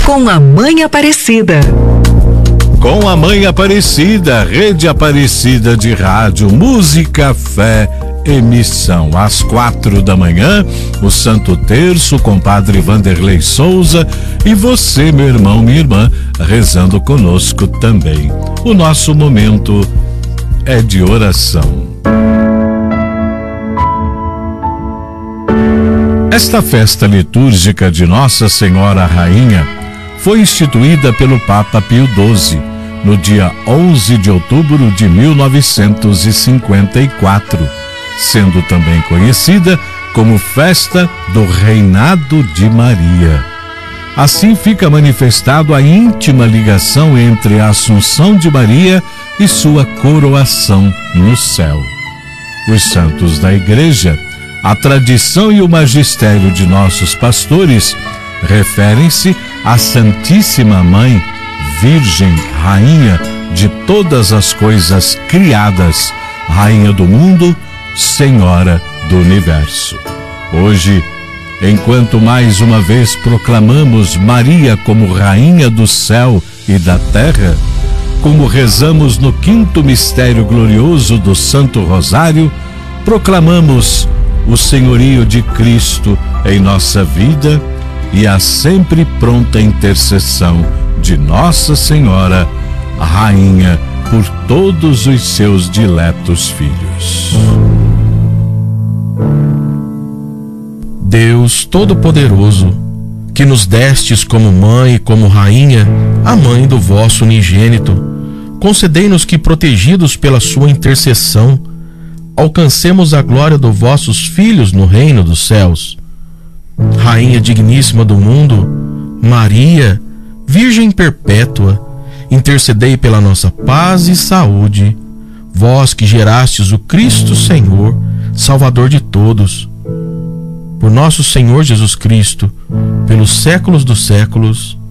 Com a Mãe Aparecida. Com a Mãe Aparecida, Rede Aparecida de Rádio, Música, Fé, emissão às 4 da manhã, o Santo Terço com Padre Vanderlei Souza e você, meu irmão, minha irmã, rezando conosco também. O nosso momento é de oração. Esta festa litúrgica de Nossa Senhora Rainha foi instituída pelo Papa Pio XII no dia 11 de outubro de 1954, sendo também conhecida como Festa do Reinado de Maria. Assim fica manifestado a íntima ligação entre a Assunção de Maria e sua coroação no céu. Os santos da Igreja, a tradição e o magistério de nossos pastores referem-se à Santíssima Mãe, Virgem, Rainha de todas as coisas criadas, Rainha do mundo, Senhora do universo. Hoje, enquanto mais uma vez proclamamos Maria como Rainha do céu e da terra, como rezamos no quinto mistério glorioso do Santo Rosário, proclamamos o senhorio de Cristo em nossa vida e a sempre pronta intercessão de Nossa Senhora, Rainha por todos os seus diletos filhos. Deus Todo-Poderoso, que nos destes como mãe e como rainha, a mãe do vosso unigênito, concedei-nos que, protegidos pela sua intercessão, alcancemos a glória dos vossos filhos no reino dos céus. Rainha digníssima do mundo, Maria, Virgem perpétua, intercedei pela nossa paz e saúde, vós que gerastes o Cristo Senhor, Salvador de todos. Por nosso Senhor Jesus Cristo, pelos séculos dos séculos.